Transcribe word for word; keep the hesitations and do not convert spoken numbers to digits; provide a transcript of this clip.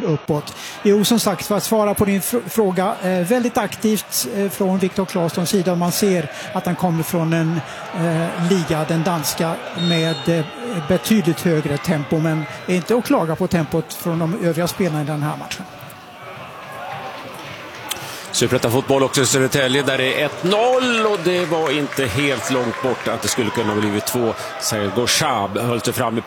uppåt. Jo, som sagt, för att svara på din fr- fråga, eh, väldigt aktivt eh, från Viktor Claessons sida. Man ser att han kommer från en eh, liga, den danska, med eh, betydligt högre tempo, men är inte att klaga på tempot från de övriga spelarna i den här matchen. Superettan-fotboll också i Södertälje där det är ett noll och det var inte helt långt bort att det skulle kunna blivit två. Sergo Shab höll sig fram i